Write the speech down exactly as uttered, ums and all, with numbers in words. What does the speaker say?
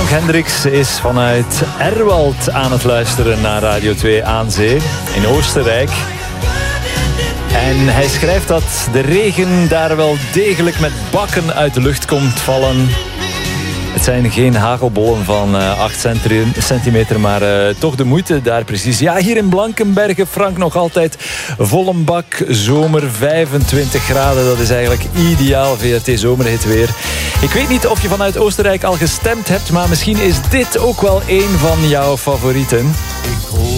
Hendricks is vanuit Erwald aan het luisteren naar Radio twee aan Zee in Oostenrijk. En hij schrijft dat de regen daar wel degelijk met bakken uit de lucht komt vallen. Het zijn geen hagelbollen van uh, acht centimeter, maar uh, toch de moeite daar precies. Ja, hier in Blankenberge, Frank, nog altijd volle bak zomer, vijfentwintig graden. Dat is eigenlijk ideaal V R T zomerhit weer. Ik weet niet of je vanuit Oostenrijk al gestemd hebt, maar misschien is dit ook wel een van jouw favorieten. Ik hoor